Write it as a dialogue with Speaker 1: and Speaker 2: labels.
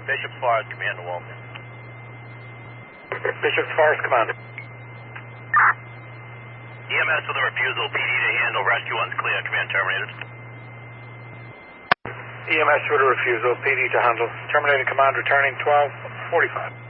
Speaker 1: Bishop's Forest, Commander Walton.
Speaker 2: Bishop's Forest, Commander.
Speaker 1: EMS with a refusal, PD to handle, rescue one's clear, command terminated.
Speaker 2: EMS with a refusal, PD to handle. Terminated, command returning 12:45.